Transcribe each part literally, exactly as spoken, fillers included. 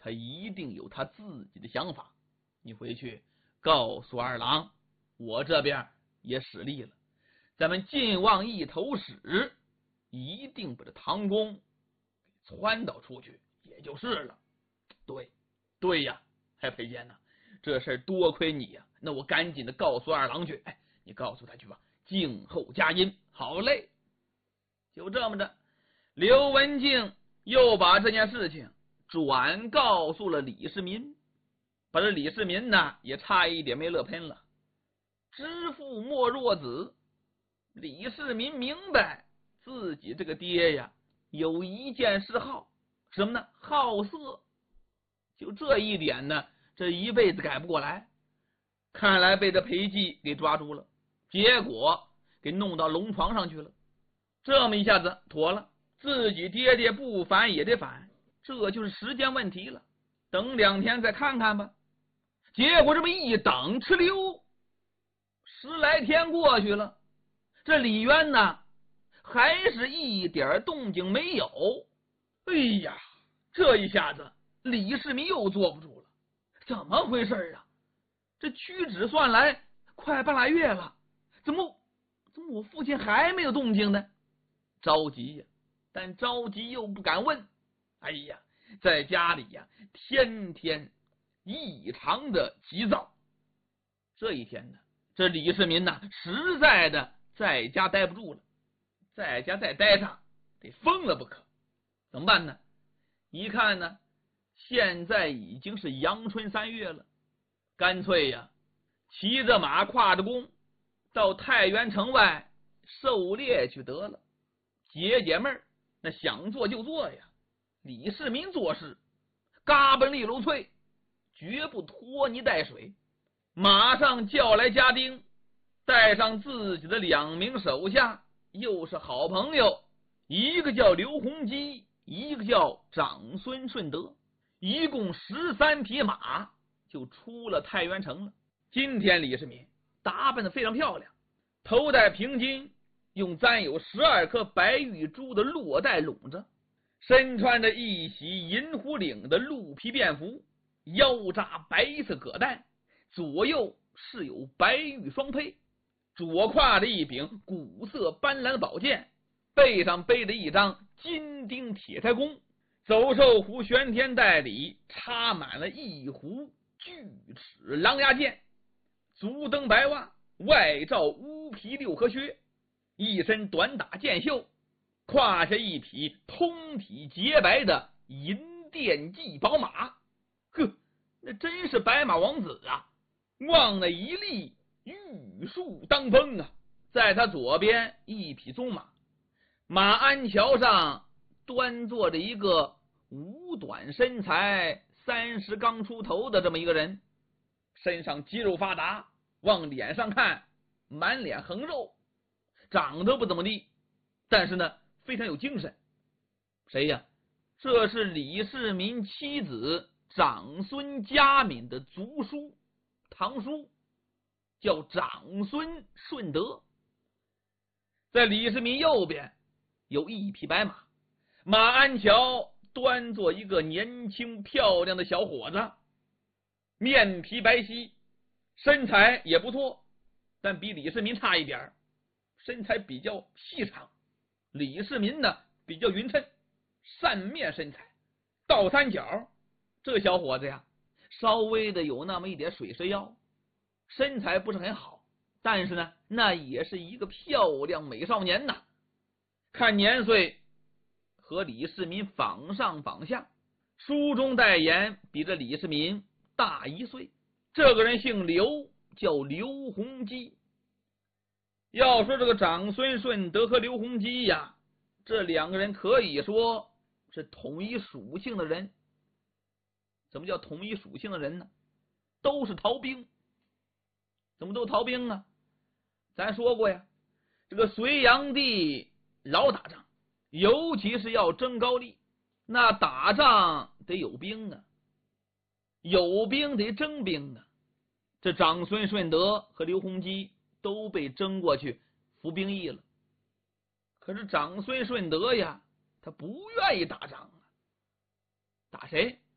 他一定有他自己的想法。你回去告诉二郎，我这边也使力了，咱们晋望一头使，一定把这唐公给撺导出去，也就是了。对，对呀，还裴坚呢，这事多亏你呀，那我赶紧的告诉二郎去。哎，你告诉他去吧，静候佳音。好嘞，就这么着，刘文静又把这件事情转告诉了李世民，把这李世民呢也差一点没乐喷了。知父莫若子，李世民明白自己这个爹呀有一件嗜好，什么呢？好色。就这一点呢，这一辈子改不过来，看来被这裴寂给抓住了，结果给弄到龙床上去了。这么一下子妥了，自己爹爹不反也得反，这就是时间问题了，等两天再看看吧。结果这么一等，哧溜，十来天过去了，这李渊呢还是一点动静没有。哎呀，这一下子李世民又坐不住了，怎么回事啊？这屈指算来快半拉月了，怎么怎么我父亲还没有动静呢？着急呀，但着急又不敢问。哎呀，在家里呀，天天异常的急躁。这一天呢，这李世民呢，实在的在家待不住了，在家再待上得疯了不可。怎么办呢？一看呢，现在已经是阳春三月了，干脆呀，骑着马挎着弓，到太原城外狩猎去得了，解解闷儿。那想做就做呀。李世民做事嘎嘣利落脆，绝不拖泥带水，马上叫来家丁，带上自己的两名手下，又是好朋友，一个叫刘弘基，一个叫长孙顺德，一共十三匹马，就出了太原城了。今天李世民打扮得非常漂亮，头戴平巾，用簪有十二颗白玉珠的络带拢着，身穿着一袭银狐领的鹿皮便服，腰扎白色葛带，左右是有白玉双佩，左挎着一柄古色斑斓的宝剑，背上背着一张金钉铁胎弓，走兽壶玄天袋里插满了一壶巨齿狼牙剑，足蹬白袜，外罩乌皮六合靴，一身短打剑袖，胯下一匹通体洁白的银钿骑宝马。呵，那真是白马王子啊，望那一立玉树当风啊。在他左边一匹棕马，马鞍桥上端坐着一个五短身材三十刚出头的这么一个人，身上肌肉发达，往脸上看满脸横肉，长得不怎么地，但是呢非常有精神。谁呀？这是李世民妻子长孙嘉敏的族叔堂叔，叫长孙顺德。在李世民右边有一匹白马，马鞍桥端坐一个年轻漂亮的小伙子，面皮白皙，身材也不错，但比李世民差一点，身材比较细长。李世民呢比较匀称，扇面身材，倒三角。这小伙子呀，稍微的有那么一点水蛇腰，身材不是很好，但是呢那也是一个漂亮美少年呐。看年岁和李世民仿上仿下，书中代言比这李世民大一岁。这个人姓刘，叫刘弘基。要说这个长孙顺德和刘弘基呀，这两个人可以说是统一属性的人。怎么叫统一属性的人呢？都是逃兵。怎么都逃兵啊？咱说过呀，这个隋炀帝老打仗，尤其是要征高丽，那打仗得有兵啊，有兵得征兵啊。这长孙顺德和刘弘基都被征过去服兵役了。可是长孙顺德呀，他不愿意打仗啊。打谁？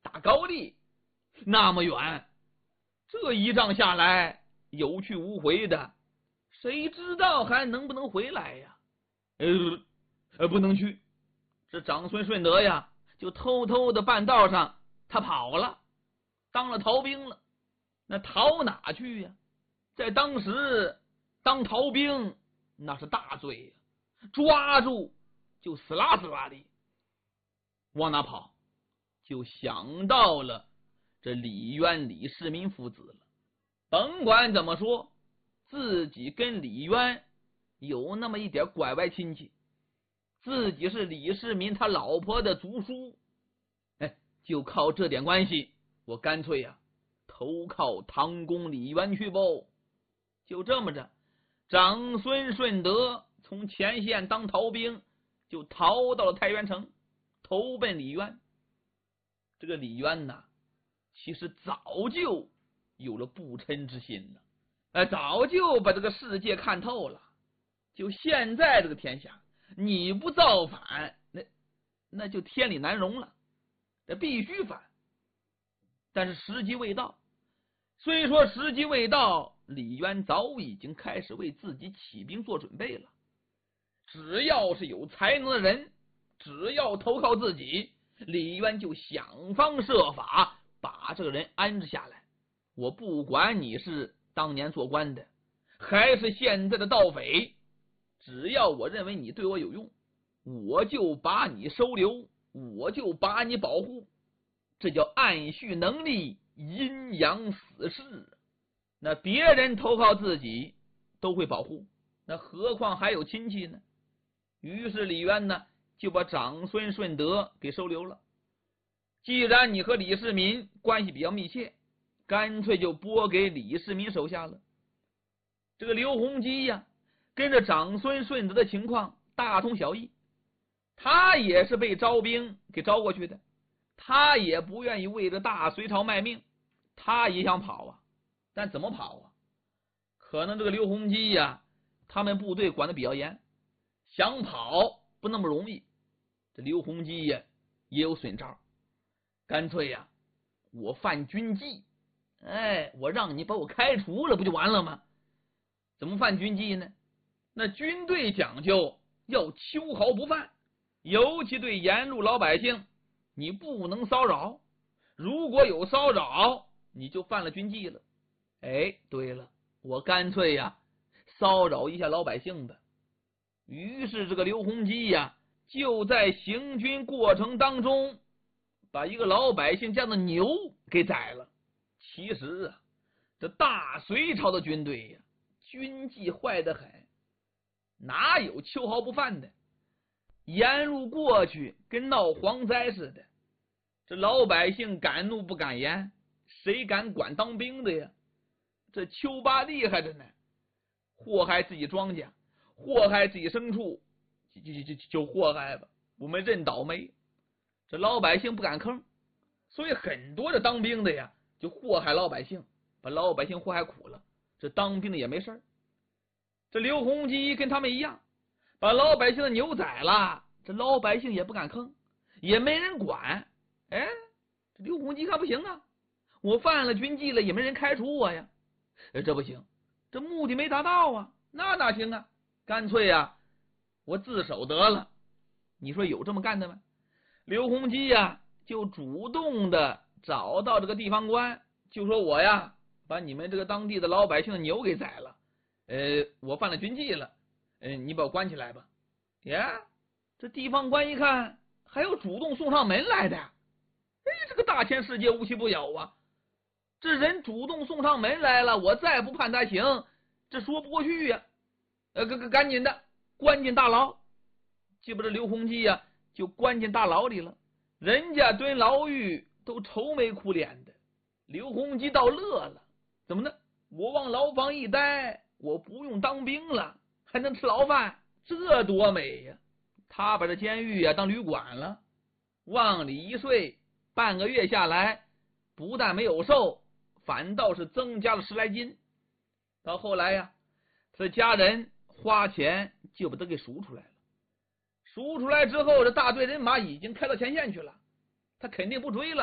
打高丽，那么远，这一仗下来有去无回的，谁知道还能不能回来呀？呃呃，不能去。这长孙顺德呀，就偷偷的半道上他跑了，当了逃兵了。那逃哪去呀？在当时当逃兵那是大罪呀，抓住就死啦死啦的。往哪跑？就想到了这李渊、李世民父子了。甭管怎么说，自己跟李渊有那么一点拐外亲戚，自己是李世民他老婆的族叔，哎，就靠这点关系，我干脆呀、啊、投靠唐公李渊去不。就这么着，长孙顺德从前线当逃兵，就逃到了太原城，投奔李渊。这个李渊呐，其实早就有了不嗔之心了，呃，早就把这个世界看透了。就现在这个天下，你不造反，那那就天理难容了，这必须反。但是时机未到，虽说时机未到，李渊早已经开始为自己起兵做准备了。只要是有才能的人，只要投靠自己，李渊就想方设法把这个人安置下来。我不管你是当年做官的，还是现在的盗匪，只要我认为你对我有用，我就把你收留，我就把你保护。这叫按序能力，阴阳死士。那别人投靠自己都会保护，那何况还有亲戚呢？于是李渊呢，就把长孙顺德给收留了。既然你和李世民关系比较密切，干脆就拨给李世民手下了。这个刘洪基呀，跟着长孙顺德的情况大同小异，他也是被招兵给招过去的，他也不愿意为了大隋朝卖命，他也想跑啊，但怎么跑啊？可能这个刘洪基呀，他们部队管得比较严，想跑不那么容易。这刘洪基呀也有损招，干脆呀，我犯军纪，哎，我让你把我开除了，不就完了吗？怎么犯军纪呢？那军队讲究要秋毫不犯，尤其对沿路老百姓，你不能骚扰。如果有骚扰，你就犯了军纪了。哎，对了，我干脆呀骚扰一下老百姓吧。于是这个刘洪基呀，就在行军过程当中，把一个老百姓家的牛给宰了。其实啊，这大隋朝的军队呀，军纪坏得很，哪有秋毫不犯的？沿路过去跟闹蝗灾似的，这老百姓敢怒不敢言，谁敢管当兵的呀？这秋八厉害着呢，祸害自己庄稼，祸害自己牲畜，就就就就祸害吧，我们认倒霉。这老百姓不敢吭，所以很多的当兵的呀，就祸害老百姓，把老百姓祸害苦了。这当兵的也没事。这刘洪基跟他们一样，把老百姓的牛宰了，这老百姓也不敢吭，也没人管。哎，这刘洪基看不行啊，我犯了军纪了，也没人开除我呀。哎，这不行，这目的没达到啊，那哪行啊？干脆呀，我自首得了。你说有这么干的吗？刘洪基呀，就主动的找到这个地方官，就说我呀，把你们这个当地的老百姓的牛给宰了，呃，我犯了军纪了，呃，你把我关起来吧。呀，这地方官一看，还有主动送上门来的，哎，这个大千世界无奇不有啊！这人主动送上门来了，我再不判他刑，这说不过去呀。呃，赶赶紧的关进大牢，记不得刘洪基呀，就关进大牢里了。人家蹲牢狱都愁眉苦脸的，刘洪基倒乐了，怎么呢？我往牢房一待，我不用当兵了，还能吃牢饭，这多美呀！他把这监狱呀当旅馆了，往里一睡，半个月下来，不但没有瘦，反倒是增加了十来斤。到后来呀，这家人花钱就把他给赎出来了。赎出来之后，这大队人马已经开到前线去了，他肯定不追了。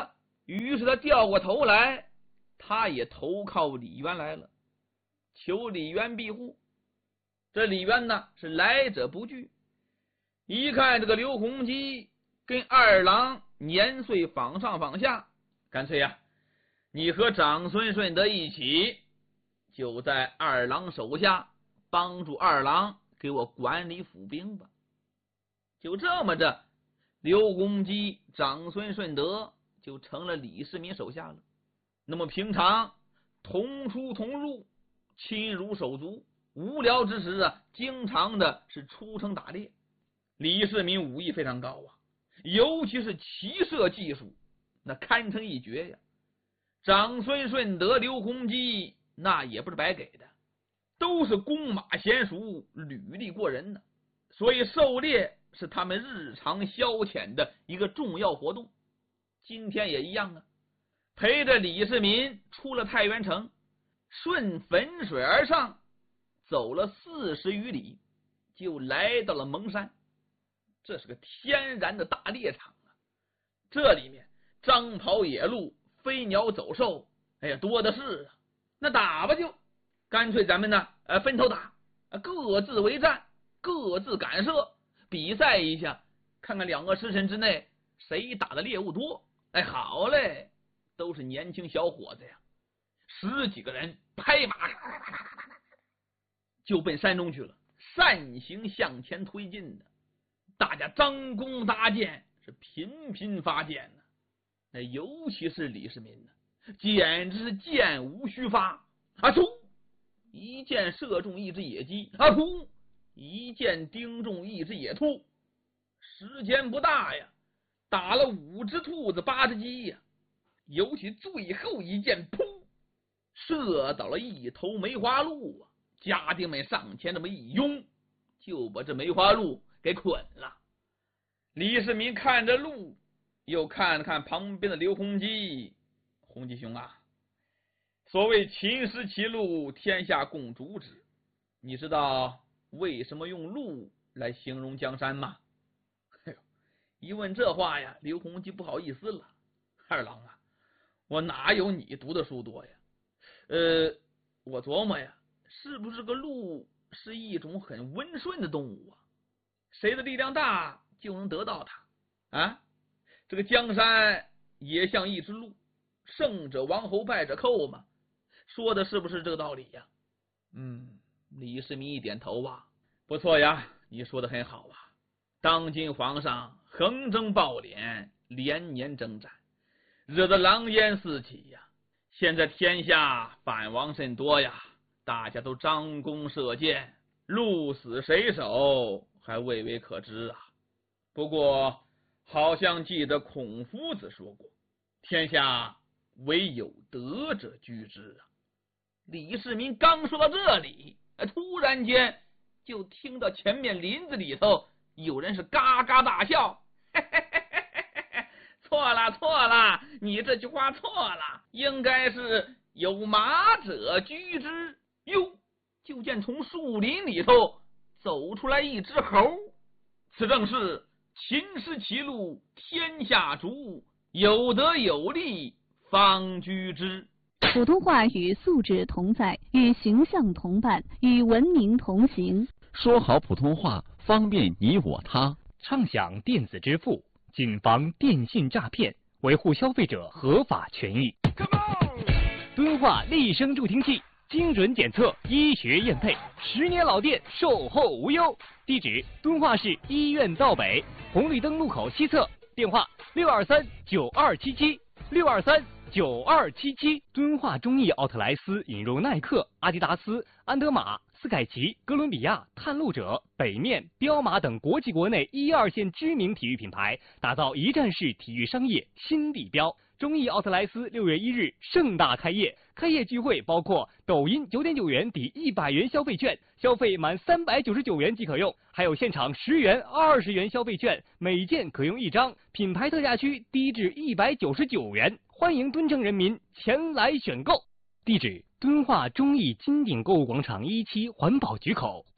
于是他掉过头来，他也投靠李渊来了，求李渊庇护。这李渊呢是来者不拒，一看这个刘洪基跟二郎年岁仿上仿下，干脆呀、啊，你和长孙顺德一起，就在二郎手下帮助二郎给我管理府兵吧。就这么着，刘洪基、长孙顺德就成了李世民手下了。那么平常同出同入，亲如手足，无聊之时啊，经常的是出城打猎。李世民武艺非常高啊，尤其是骑射技术，那堪称一绝呀。长孙顺德、刘洪基那也不是白给的，都是弓马娴熟，履历过人的，所以狩猎是他们日常消遣的一个重要活动。今天也一样啊，陪着李世民出了太原城，顺汾水而上，走了四十余里，就来到了蒙山。这是个天然的大猎场啊，这里面张跑野鹿、飞鸟走兽，哎呀，多的是啊。那打吧就，干脆咱们呢，呃，分头打，各自为战，各自赶射，比赛一下，看看两个时辰之内谁打的猎物多。哎，好嘞，都是年轻小伙子呀，十几个人拍马就奔山中去了，扇形向前推进的。大家张弓搭箭，是频频发箭呢。那尤其是李世民呢，简直是箭无虚发啊！突，一箭射中一只野鸡啊！突，一箭钉中一只野兔。时间不大呀，打了五只兔子八只鸡呀，尤其最后一箭，噗，射倒了一头梅花鹿啊！家丁们上前这么一拥，就把这梅花鹿给捆了。李世民看着鹿，又看了看旁边的刘洪基，洪基兄啊，所谓秦时其鹿，天下共逐之。你知道为什么用鹿来形容江山吗？哎呦，一问这话呀，刘洪基不好意思了。二郎啊，我哪有你读的书多呀？呃，我琢磨呀，是不是个鹿是一种很温顺的动物啊？谁的力量大就能得到它啊？这个江山也像一只鹿，胜者王侯，败者寇嘛。说的是不是这个道理呀？嗯，李世民一点头啊，不错呀，你说的很好啊。当今皇上横征暴敛，连年征战，惹得狼烟四起呀。现在天下反王甚多呀，大家都张弓射箭，鹿死谁手还未为可知啊。不过好像记得孔夫子说过，天下唯有德者居之啊。李世民刚说到这里，突然间就听到前面林子里头有人是嘎嘎大笑，嘿嘿嘿嘿嘿嘿，错了错了，你这句话错了，应该是有马者居之。哟，就见从树林里头走出来一只猴，此正是秦时其鹿，天下逐，有德有力，方居之。 普通话与素质同在，与形象同伴，与文明同行。 说好普通话，方便你我他。 畅享电子支付，谨防电信诈骗，维护消费者合法权益。敦化立声助听器，精准检测，医学验配，十年老店，售后无忧。地址：敦化市医院道北红绿灯路口西侧。电话：六二三九二七七六二三九二七七。敦化中艺奥特莱斯引入耐克、阿迪达斯、安德玛、斯凯奇、哥伦比亚、探路者、北面、彪马等国际国内一二线知名体育品牌，打造一站式体育商业新地标。中艺奥特莱斯六月一日盛大开业，开业聚会包括抖音九点九元抵一百元消费券，消费满三百九十九元即可用，还有现场十元、二十元消费券，每件可用一张，品牌特价区低至一百九十九元，欢迎敦城人民前来选购。地址：敦化中艺金鼎购物广场一期环保局口。